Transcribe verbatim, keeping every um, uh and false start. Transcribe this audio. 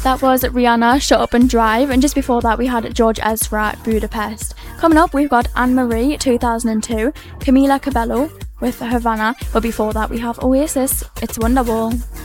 That was Rihanna, Shut Up and Drive, and just before that we had George Ezra, Budapest. Coming up we've got Anne-Marie, two thousand two, Camila Cabello with Havana, but before that we have Oasis, It's Wonderwall.